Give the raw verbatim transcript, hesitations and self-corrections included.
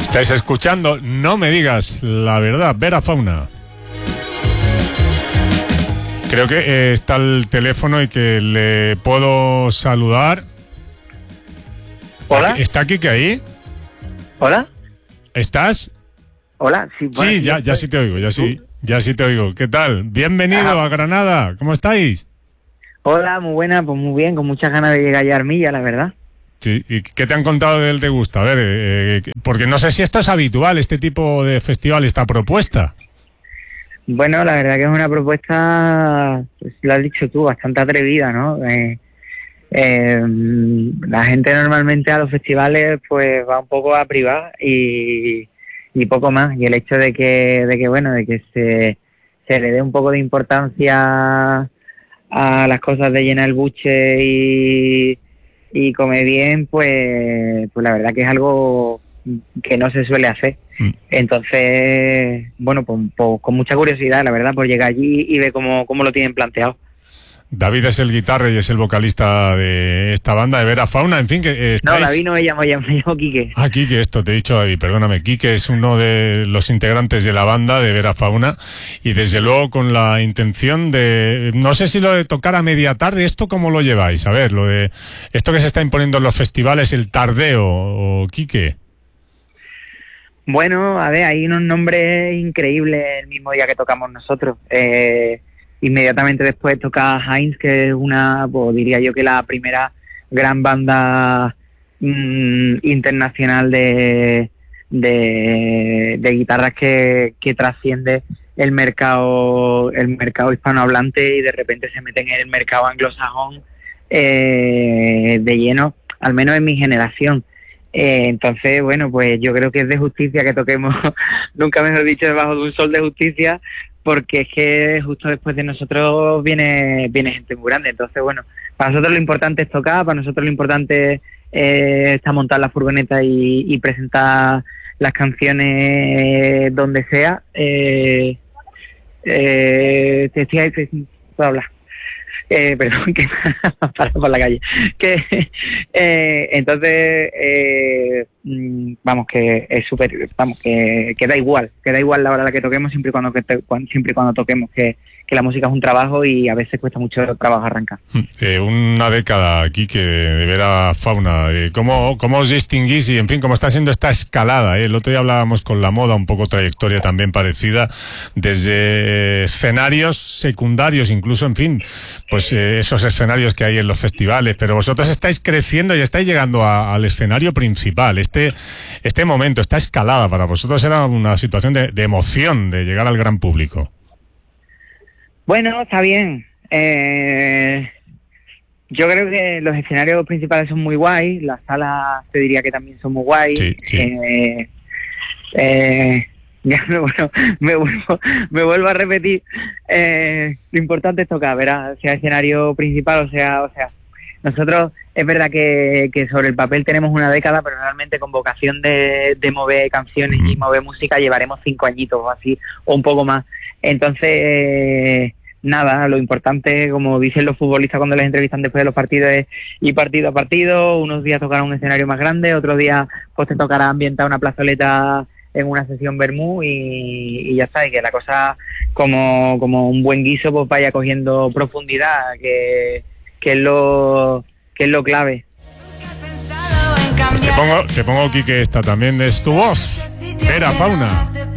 Estáis escuchando, no me digas la verdad, Vera Fauna. Creo que eh, está el teléfono y que le puedo saludar. ¿Hola? ¿Está Quique ahí? ¿Hola? ¿Estás? Hola, sí. Bueno, Sí, ya, ya sí te oigo, ya sí, ya sí te oigo. ¿Qué tal? Bienvenido Ah. a Granada, ¿cómo estáis? Hola, muy buena, pues muy bien, con muchas ganas de llegar ya a Armilla, la verdad. Sí, ¿y qué te han contado del Te Gusta? A ver, eh, eh, porque no sé si esto es habitual, este tipo de festival, esta propuesta. Bueno, la verdad que es una propuesta, pues lo has dicho tú, bastante atrevida, ¿no? Eh, eh, la gente normalmente a los festivales pues va un poco a privar y, y poco más. Y el hecho de que, de que bueno, de que se, se le dé un poco de importancia a las cosas de llenar el buche y, y comer bien, pues, pues la verdad que es algo que no se suele hacer. Mm. Entonces, bueno, pues, pues con mucha curiosidad, la verdad, por llegar allí y ver cómo, cómo lo tienen planteado. David es el guitarra y es el vocalista de esta banda de Vera Fauna, en fin, que eh, estáis... No, David no me llamo, me llamo Quique. Ah, Quique, esto te he dicho, David, perdóname. Quique es uno de los integrantes de la banda de Vera Fauna y desde luego con la intención de, no sé si lo de tocar a media tarde, ¿esto cómo lo lleváis? A ver, lo de esto que se está imponiendo en los festivales, el tardeo, o Quique. Bueno, a ver, hay unos nombres increíbles el mismo día que tocamos nosotros. Eh... Inmediatamente después toca Heinz, que es una, pues diría yo que la primera gran banda mmm, internacional de, de, de guitarras que, que trasciende el mercado el mercado hispanohablante y de repente se meten en el mercado anglosajón eh, de lleno, al menos en mi generación. Eh, entonces, bueno, pues yo creo que es de justicia que toquemos, nunca mejor dicho, debajo de un sol de justicia, porque es que justo después de nosotros viene viene gente muy grande. Entonces, bueno, para nosotros lo importante es tocar, para nosotros lo importante eh, está montar la furgoneta y, y presentar las canciones donde sea. Eh, eh, te estoy ahí, puedo hablar. Eh, perdón, que para por la calle. Que eh, entonces eh, vamos que es súper, vamos que, que da igual, que da igual la hora a la que toquemos siempre y cuando, que te, cuando siempre y cuando toquemos que, que la música es un trabajo y a veces cuesta mucho trabajo arrancar. Eh, una década aquí que de Vera Fauna, eh, ¿cómo, ¿cómo os distinguís y en fin cómo está siendo esta escalada? Eh? El otro día hablábamos con La Moda, un poco trayectoria también parecida, desde eh, escenarios secundarios, incluso en fin, pues eh, esos escenarios que hay en los festivales, pero vosotros estáis creciendo y estáis llegando a, al escenario principal. Este, este momento, esta escalada para vosotros era una situación de, de emoción de llegar al gran público. Bueno, está bien. Eh, yo creo que los escenarios principales son muy guay, las salas te diría que también son muy guay. Sí, sí. Eh, eh, ya me, bueno, me, vuelvo, me vuelvo a repetir. Eh, lo importante es tocar, ¿verdad? Sea escenario principal, o sea, o sea, nosotros es verdad que, que sobre el papel tenemos una década, pero realmente con vocación de, de mover canciones y mover música llevaremos cinco añitos o así, o un poco más. Entonces, eh, nada, lo importante, como dicen los futbolistas cuando les entrevistan después de los partidos, es ir partido a partido. Unos días tocará un escenario más grande, otros días pues te tocará ambientar una plazoleta en una sesión vermú y, y ya está, y que la cosa como, como un buen guiso pues vaya cogiendo profundidad, que, que es lo que es lo clave. Pues te pongo, te pongo aquí que esta también es tu voz, Vera Fauna.